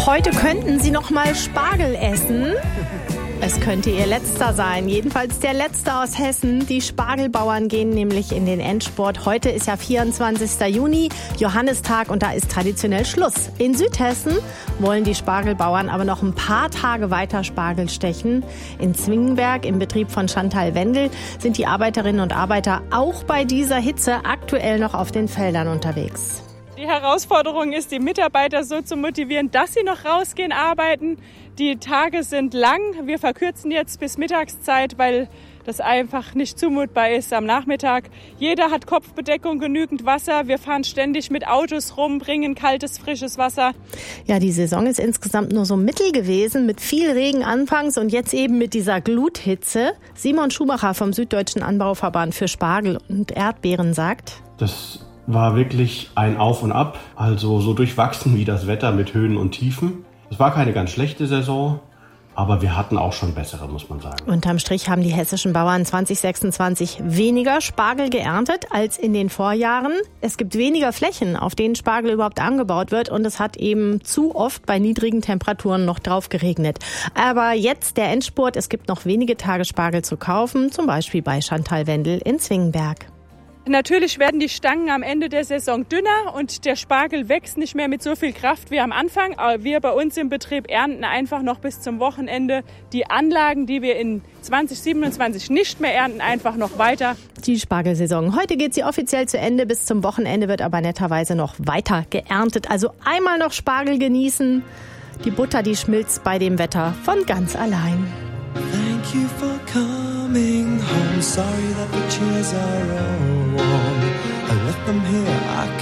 Heute könnten Sie noch mal Spargel essen. Es könnte Ihr letzter sein, jedenfalls der letzte aus Hessen. Die Spargelbauern gehen nämlich in den Endspurt. Heute ist ja 24. Juni, Johannistag, und da ist traditionell Schluss. In Südhessen wollen die Spargelbauern aber noch ein paar Tage weiter Spargel stechen. In Zwingenberg, im Betrieb von Chantal Wendel, sind die Arbeiterinnen und Arbeiter auch bei dieser Hitze aktuell noch auf den Feldern unterwegs. Die Herausforderung ist, die Mitarbeiter so zu motivieren, dass sie noch rausgehen, arbeiten. Die Tage sind lang. Wir verkürzen jetzt bis Mittagszeit, weil das einfach nicht zumutbar ist am Nachmittag. Jeder hat Kopfbedeckung, genügend Wasser. Wir fahren ständig mit Autos rum, bringen kaltes, frisches Wasser. Ja, die Saison ist insgesamt nur so mittel gewesen, mit viel Regen anfangs und jetzt eben mit dieser Gluthitze. Simon Schumacher vom Süddeutschen Anbauverband für Spargel und Erdbeeren sagt: Das war wirklich ein Auf und Ab, also so durchwachsen wie das Wetter mit Höhen und Tiefen. Es war keine ganz schlechte Saison, aber wir hatten auch schon bessere, muss man sagen. Unterm Strich haben die hessischen Bauern 2026 weniger Spargel geerntet als in den Vorjahren. Es gibt weniger Flächen, auf denen Spargel überhaupt angebaut wird, und es hat eben zu oft bei niedrigen Temperaturen noch drauf geregnet. Aber jetzt der Endspurt, es gibt noch wenige Tage Spargel zu kaufen, zum Beispiel bei Chantal Wendel in Zwingenberg. Natürlich werden die Stangen am Ende der Saison dünner und der Spargel wächst nicht mehr mit so viel Kraft wie am Anfang. Aber wir bei uns im Betrieb ernten einfach noch bis zum Wochenende die Anlagen, die wir in 2027 nicht mehr ernten, einfach noch weiter. Die Spargelsaison. Heute geht sie offiziell zu Ende. Bis zum Wochenende wird aber netterweise noch weiter geerntet. Also einmal noch Spargel genießen. Die Butter, die schmilzt bei dem Wetter von ganz allein. Thank you for coming home. Sorry that the chairs are all warm. I left them here.